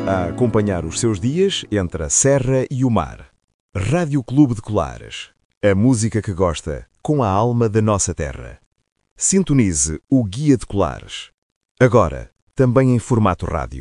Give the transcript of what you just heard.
a acompanhar os seus dias entre a serra e o mar. Rádio Clube de Colares. A música que gosta, com a alma da nossa terra. Sintonize o Guia de Colares. Agora, também em formato rádio.